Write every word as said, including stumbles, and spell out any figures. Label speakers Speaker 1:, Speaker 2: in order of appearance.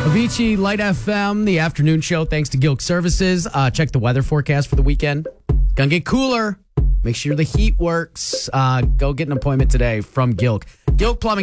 Speaker 1: Avicii, Light F M, the afternoon show, thanks to Gilk Services. Uh, check the weather forecast for the weekend. It's going to get cooler. Make sure the heat works. Uh, go get an appointment today from Gilk. Gilk Plumbing.